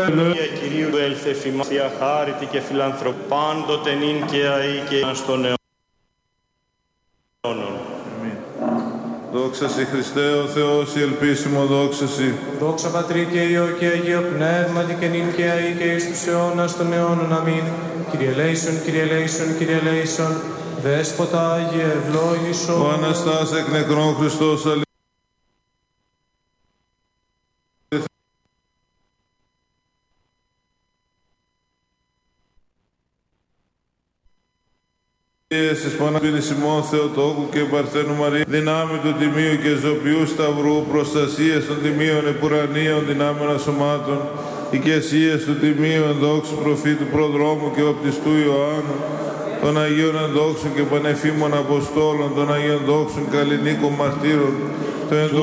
Κυρίου έλθε φημάς, Θεία χάριτη και φιλανθρωπή, πάντοτε νυν και αεί και στον αιώνων. Δόξα Συ Χριστέ ο Θεός, η ελπίσιμο δόξα Συ. Δόξα Πατρί και Υιό και Αγίο Πνεύματι και νυν και αεί και εις τους αιώνας των αιώνων. Αμήν. Κύριε ελέησον, Κύριε ελέησον, Κύριε ελέησον. Δέσποτα Άγιε ευλόγησον. Ο Αναστάς εκ νεκρών Χριστός αληθινός. Εσείς Παναγίνης ημών Θεοτόκου και Παρθένου Μαρία, δυνάμει του Τιμίου και Ζωπιού Σταυρού, προστασίες των Τιμίων Επουρανίων δυνάμεων σωμάτων, οικεσίες του Τιμίου ενδόξου προφήτου Προδρόμου και οπτιστού Ιωάννου, των Αγίων ενδόξων και πανεφήμων Αποστόλων, των Αγίων δόξων καλλινίκων μαρτύρων,